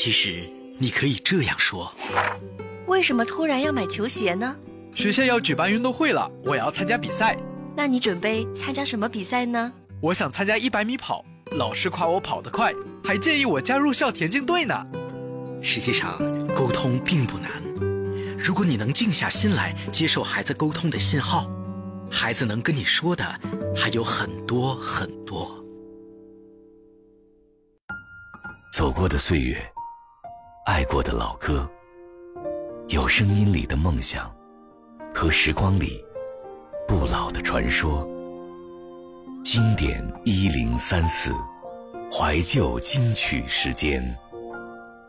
其实你可以这样说： 为什么突然要买球鞋呢？ 学校要举办运动会了，我要参加比赛。 那你准备参加什么比赛呢？ 我想参加100米跑，老师夸我跑得快，还建议我加入校田径队呢。 实际上，沟通并不难。如果你能静下心来接受孩子沟通的信号，孩子能跟你说的还有很多很多。 走过的岁月，爱过的老歌，有声音里的梦想，和时光里不老的传说。经典1034，怀旧金曲时间。